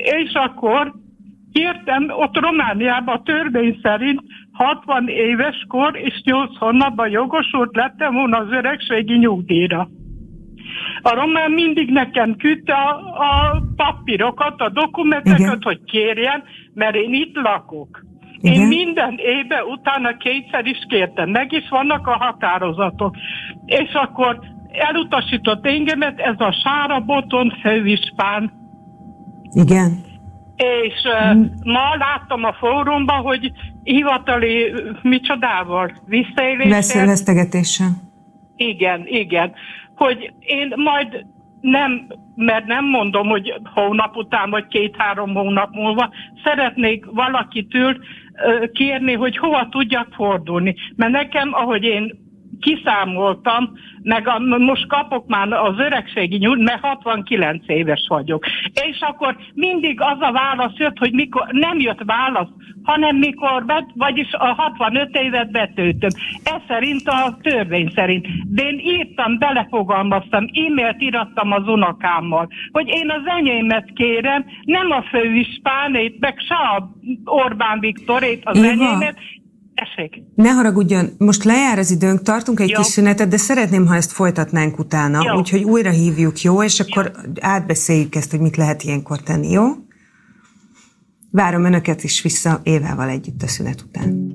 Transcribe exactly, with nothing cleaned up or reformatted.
És akkor kértem, ott Romániában a törvény szerint hatvan éves kor és nyolc hónapban jogosult lettem volna az öregségi nyugdíjra. A román mindig nekem küldte a, a papírokat, a dokumentokat, igen, hogy kérjen, mert én itt lakok. Igen. Én minden évben utána kétszer is kértem, meg is vannak a határozatok. És akkor elutasított engemet ez a Sára Boton főispán. Igen. És uh, ma láttam a fórumban, hogy hivatali micsodával, visszaéléssel. Vesztegetéssel. Igen, igen. Hogy én majd nem, mert nem mondom, hogy hónap után, vagy két-három hónap múlva szeretnék valakitől uh, kérni, hogy hova tudjak fordulni. Mert nekem, ahogy én kiszámoltam, meg a, most kapok már az öregségi nyújt, mert hatvankilenc éves vagyok. És akkor mindig az a válasz jött, hogy mikor, nem jött válasz, hanem mikor, bet, vagyis a hatvanöt évet betöltöm. Ez szerint a törvény szerint. De én írtam, belefogalmaztam, e-mailt írattam az unokámmal, hogy én az enyémet kérem, nem a főispánét, meg se a Orbán Viktorét, az Éva. Enyémet. Esik. Ne haragudjon, most lejár az időnk, tartunk egy jó. kis szünetet, de szeretném, ha ezt folytatnánk utána, jó. Úgyhogy újra hívjuk, jó? És akkor jó. átbeszéljük ezt, hogy mit lehet ilyenkor tenni, jó? Várom önöket is vissza Évával együtt a szünet után.